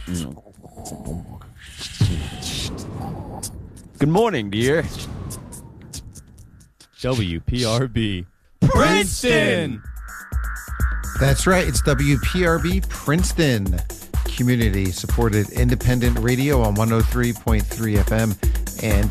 Good morning, dear. WPRB Princeton. That's right. It's WPRB Princeton, community-supported independent radio on 103.3 FM and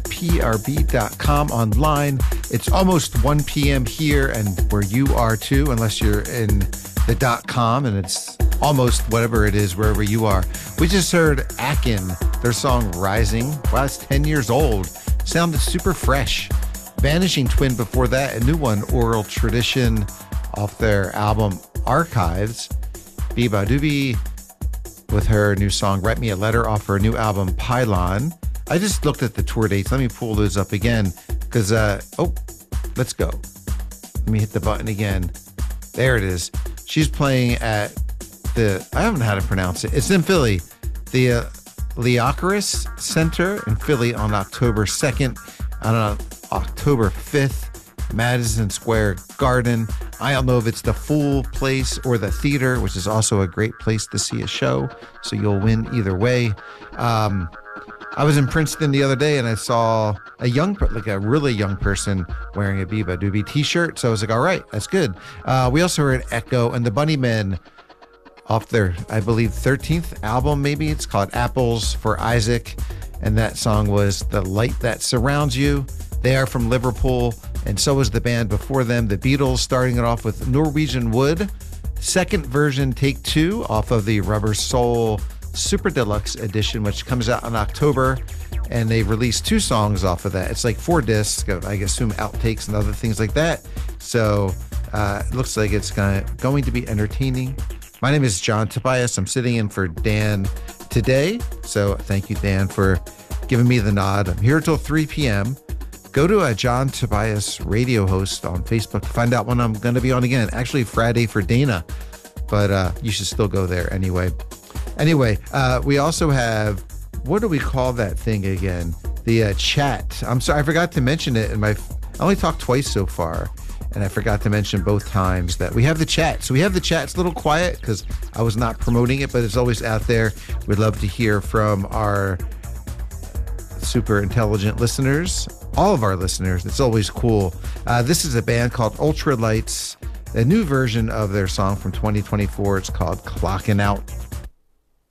WPRB.com online. It's almost 1 p.m. here and where you are too, unless you're in the .com, and it's almost whatever it is wherever you are. We just heard Akin, their song Rising. Wow, it's 10 years old. Sounded super fresh. Vanishing Twin before that, a new one, Oral Tradition, off their album Archives. Biba Doobie with her new song Write Me a Letter off her new album Pylon. I just looked at the tour dates. Let me pull those up again because, let's go. Let me hit the button again. There it is. She's playing at I don't know how to pronounce it. It's in Philly. The Leocaris Center in Philly on October 2nd. I don't know, October 5th, Madison Square Garden. I don't know if it's the full place or the theater, which is also a great place to see a show. So you'll win either way. I was in Princeton the other day and I saw a really young person wearing a Biba Doobie t-shirt. So I was like, all right, that's good. We also heard Echo and the Bunnymen off their, I believe, 13th album, maybe. It's called Apples for Isaac. And that song was The Light That Surrounds You. They are from Liverpool, and so is the band before them, the Beatles, starting it off with Norwegian Wood. Second version, Take Two, off of the Rubber Soul Super Deluxe Edition, which comes out in October. And they released 2 songs off of that. It's like 4 discs, I assume outtakes and other things like that. So it looks like it's going to be entertaining. My name is John Tobias. I'm sitting in for Dan today. So thank you, Dan, for giving me the nod. I'm here until 3 p.m. Go to a John Tobias radio host on Facebook to find out when I'm going to be on again. Actually, Friday for Dana, but you should still go there anyway. Anyway, we also have, what do we call that thing again? The chat. I'm sorry, I forgot to mention it I only talked twice so far. And I forgot to mention both times that we have the chat. So we have the chat. It's a little quiet because I was not promoting it, but it's always out there. We'd love to hear from our super intelligent listeners, all of our listeners. It's always cool. This is a band called Ultralights, a new version of their song from 2024. It's called Clocking Out.